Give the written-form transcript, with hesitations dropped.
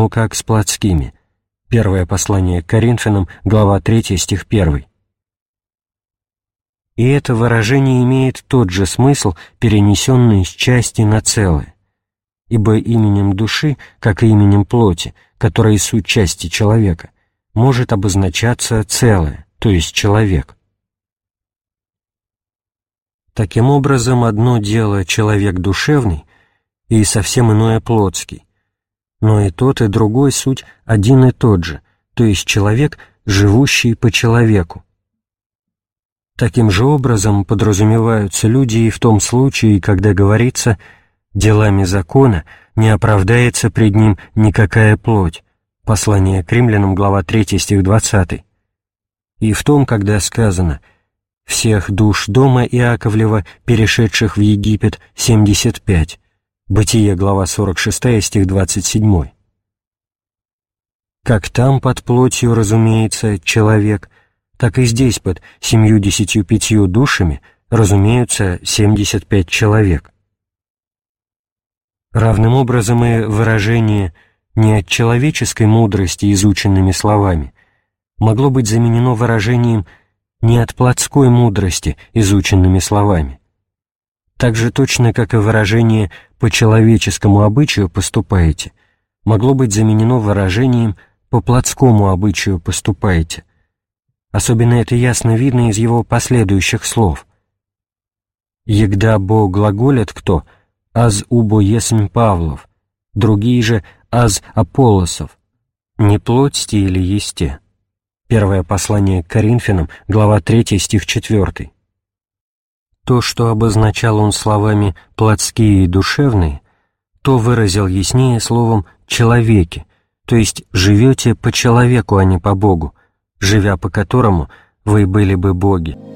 равно как с плотскими. Первое послание к Коринфянам, глава 3, стих 1. И это выражение имеет тот же смысл, перенесенный с части на целое. Ибо именем души, как и именем плоти, которая суть части человека, может обозначаться целое, то есть человек. Таким образом, одно дело человек душевный и совсем иное плотский, но и тот, и другой суть один и тот же, то есть человек, живущий по человеку. Таким же образом подразумеваются люди и в том случае, когда говорится «делами закона не оправдается пред ним никакая плоть» Послание к Римлянам, глава 3, стих 20, и в том, когда сказано «всех душ дома Иаковлева, перешедших в Египет, 75» Бытие, глава 46, стих 27. Как там под плотью, разумеется, человек, так и здесь под 75 душами разумеются 75 человек. Равным образом и выражение «не от человеческой мудрости изученными словами» могло быть заменено выражением «не от плотской мудрости изученными словами». Так же точно, как и выражение «по человеческому обычаю поступаете» могло быть заменено выражением «по плотскому обычаю поступаете». Особенно это ясно видно из его последующих слов. «Егда бо глаголят кто, аз убо есмь Павлов, другие же аз Аполлосов, не плотьте или есте». Первое послание к Коринфянам, глава 3, стих 4. То, что обозначал он словами «плотские» и «душевные», то выразил яснее словом «человеки», то есть «живете по человеку, а не по Богу», живя по которому вы были бы боги.